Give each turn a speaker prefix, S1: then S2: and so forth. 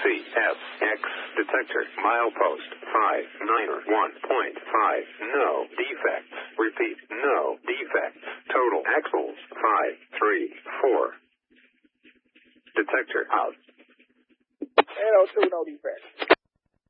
S1: CFX detector milepost 591.5. No defects. Repeat, no defects. Total axles 534. Detector out.
S2: And 02, no defects.